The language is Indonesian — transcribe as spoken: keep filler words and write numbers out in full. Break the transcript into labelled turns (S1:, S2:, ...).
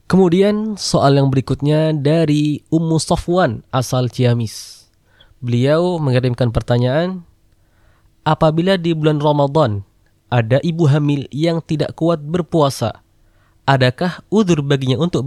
S1: Kemudian soal yang berikutnya dari Ummu Safwan asal Ciamis. Beliau mengirimkan pertanyaan, apabila di bulan Ramadan ada ibu hamil yang tidak kuat berpuasa, adakah udzur baginya untuk